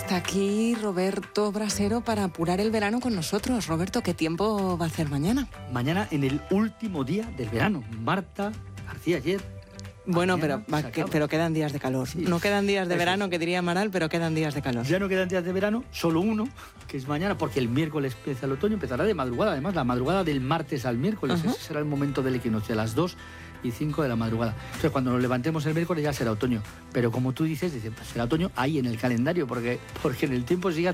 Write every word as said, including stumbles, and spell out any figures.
está aquí Roberto Brasero para apurar el verano con nosotros. Roberto, ¿qué tiempo va a hacer mañana? Mañana en el último día del verano. Marta García ayer. Bueno, pero, va, que, pero quedan días de calor. Sí. No quedan días de Eso verano, es. que diría Amaral, pero quedan días de calor. Ya no quedan días de verano, solo uno, que es mañana, porque el miércoles empieza el otoño, empezará de madrugada. Además, la madrugada del martes al miércoles, uh-huh. ese será el momento del equinoccio, a las dos y cinco de la madrugada. Entonces, cuando nos levantemos el miércoles ya será otoño. Pero como tú dices, dice, pues será otoño ahí en el calendario, porque, porque en el tiempo sigue